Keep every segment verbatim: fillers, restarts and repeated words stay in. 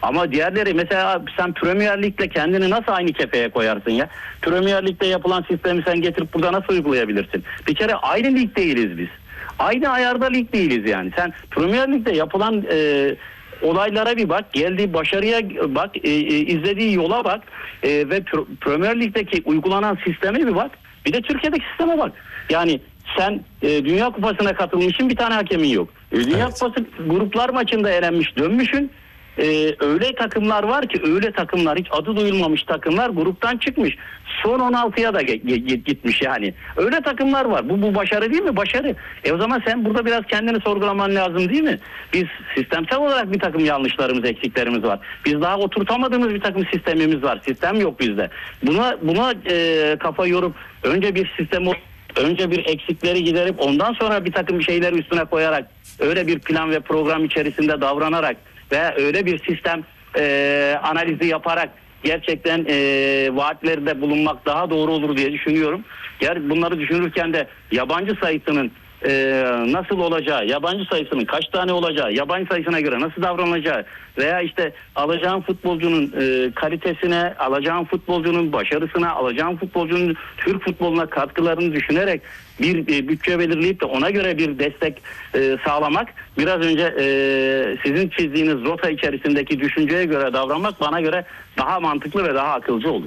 Ama diğerleri, mesela sen Premier Lig'le kendini nasıl aynı kefeye koyarsın ya? Premier Lig'de yapılan sistemi sen getirip burada nasıl uygulayabilirsin? Bir kere aynı lig değiliz biz. Aynı ayarda lig değiliz yani. Sen Premier Lig'de yapılan e, olaylara bir bak, geldiği başarıya bak, e, e, izlediği yola bak e, ve Pr- Premier Lig'deki uygulanan sisteme bir bak. Bir de Türkiye'deki sisteme bak. Yani sen e, Dünya Kupası'na katılmışsın, bir tane hakemin yok. E, Dünya Evet. Kupası gruplar maçında elenmiş, dönmüşsün. E, öyle takımlar var ki, öyle takımlar, hiç adı duyulmamış takımlar gruptan çıkmış. Son on altıya da ge- ge- gitmiş yani. Öyle takımlar var. Bu bu başarı değil mi? Başarı. E o zaman sen burada biraz kendini sorgulaman lazım değil mi? Biz sistemsel olarak bir takım yanlışlarımız, eksiklerimiz var. Biz daha oturtamadığımız bir takım sistemimiz var. Sistem yok bizde. Buna buna e, kafa yorup önce bir sistem önce bir eksikleri giderip ondan sonra bir takım şeyleri üstüne koyarak, öyle bir plan ve program içerisinde davranarak ve öyle bir sistem e, analizi yaparak gerçekten e, vaatlerde bulunmak daha doğru olur diye düşünüyorum. Yani bunları düşünürken de yabancı sayısının e, nasıl olacağı, yabancı sayısının kaç tane olacağı, yabancı sayısına göre nasıl davranılacağı veya işte alacağın futbolcunun e, kalitesine, alacağın futbolcunun başarısına, alacağın futbolcunun Türk futboluna katkılarını düşünerek bir e, bütçe belirleyip de ona göre bir destek e, sağlamak, biraz önce e, sizin çizdiğiniz rota içerisindeki düşünceye göre davranmak bana göre daha mantıklı ve daha akılcı olur.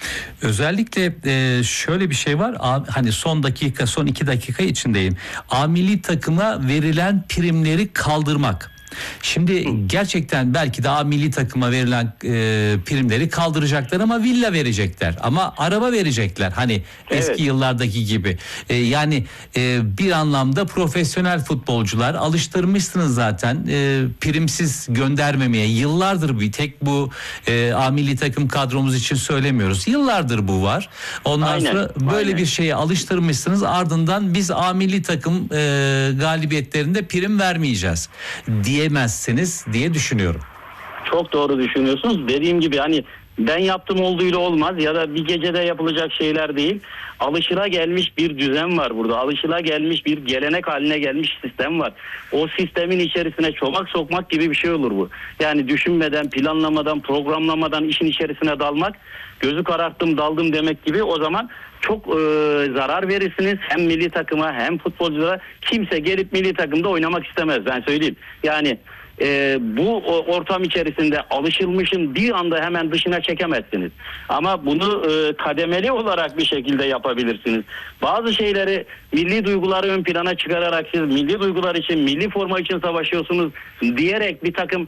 Özellikle e, şöyle bir şey var. A, hani son dakika, son iki dakika içindeyim. A milli takıma verilen primleri kaldırmak. Şimdi gerçekten belki de A milli takıma verilen e, primleri kaldıracaklar ama villa verecekler. Ama araba verecekler. Hani Evet. eski yıllardaki gibi. E, yani e, bir anlamda profesyonel futbolcular alıştırmışsınız zaten e, primsiz göndermemeye. Yıllardır bir tek bu e, A milli takım kadromuz için söylemiyoruz. Yıllardır bu var. Ondan Aynen, sonra böyle aynen. bir şeye alıştırmışsınız. Ardından biz A milli takım e, galibiyetlerinde prim vermeyeceğiz diyemezsiniz diye düşünüyorum. Çok doğru düşünüyorsunuz. Dediğim gibi hani ben yaptım olduğuyla olmaz ya da bir gecede yapılacak şeyler değil. Alışılagelmiş bir düzen var burada. Alışılagelmiş bir gelenek haline gelmiş sistem var. O sistemin içerisine çomak sokmak gibi bir şey olur bu. Yani düşünmeden, planlamadan, programlamadan işin içerisine dalmak, gözü kararttım daldım demek gibi, o zaman çok e, zarar verirsiniz hem milli takıma hem futbolculara. Kimse gelip milli takımda oynamak istemez, ben söyleyeyim. Yani e, bu ortam içerisinde alışılmışın bir anda hemen dışına çekemezsiniz. Ama bunu e, kademeli olarak bir şekilde yapabilirsiniz. Bazı şeyleri, milli duyguları ön plana çıkararak, siz milli duygular için, milli forma için savaşıyorsunuz diyerek bir takım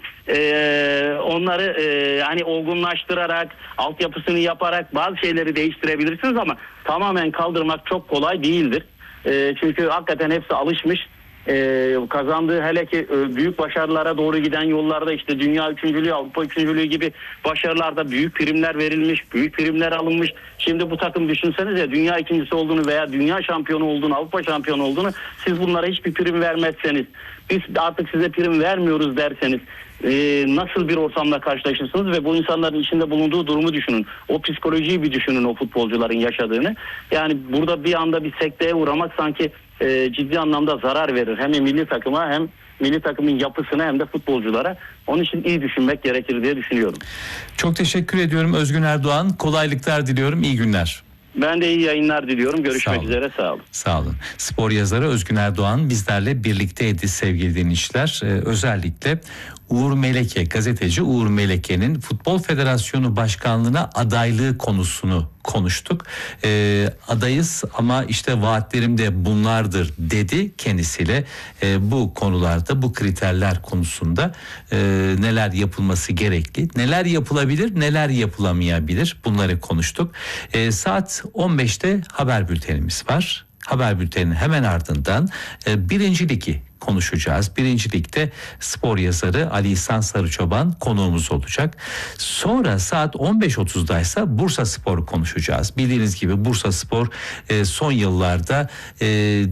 e, onları e, hani olgunlaştırarak, altyapısını yaparak bazı şeyleri değiştirebilirsiniz ama tamamen kaldırmak çok kolay değildir. E, çünkü hakikaten hepsi alışmış. Ee, kazandığı, hele ki e, büyük başarılara doğru giden yollarda, işte dünya üçüncülüğü, Avrupa üçüncülüğü gibi başarılarda büyük primler verilmiş, büyük primler alınmış. Şimdi bu takım, düşünsenize, dünya ikincisi olduğunu veya dünya şampiyonu olduğunu, Avrupa şampiyonu olduğunu, siz bunlara hiçbir prim vermezseniz, biz artık size prim vermiyoruz derseniz e, nasıl bir ortamla karşılaşırsınız ve bu insanların içinde bulunduğu durumu düşünün. O psikolojiyi bir düşünün, o futbolcuların yaşadığını. Yani burada bir anda bir sekteye uğramak sanki e, ciddi anlamda zarar verir. Hem milli takıma, hem milli takımın yapısına, hem de futbolculara. Onun için iyi düşünmek gerekir diye düşünüyorum. Çok teşekkür ediyorum Özgün Erdoğan. Kolaylıklar diliyorum. İyi günler. Ben de iyi yayınlar diliyorum. Görüşmek Sağ olun. üzere. Sağ olun. Sağ olun. Spor yazarı Özgün Erdoğan bizlerle birlikteydi sevgili dinleyiciler. Ee, özellikle Uğur Meleke, gazeteci Uğur Meleke'nin Futbol Federasyonu Başkanlığı'na adaylığı konusunu konuştuk. Ee, adayız ama işte vaatlerim de bunlardır dedi kendisiyle. Ee, bu konularda, bu kriterler konusunda e, neler yapılması gerekli, neler yapılabilir, neler yapılamayabilir, bunları konuştuk. Ee, saat on beşte haber bültenimiz var. Haber bülteninin hemen ardından e, birinci ligi konuşacağız. Birinci Lig'de spor yazarı Ali İhsan Sarıçoban konuğumuz olacak. Sonra saat on beş otuzdaysa Bursa Spor'u konuşacağız. Bildiğiniz gibi Bursa Spor e, son yıllarda e,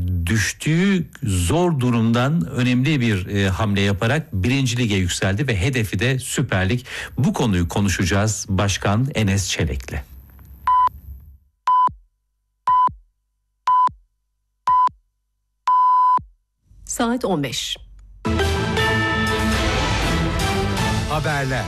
düştüğü zor durumdan önemli bir e, hamle yaparak birinci Lig'e yükseldi ve hedefi de Süper Lig. Bu konuyu konuşacağız Başkan Enes Çelik'le. Saat on beş. Haberler.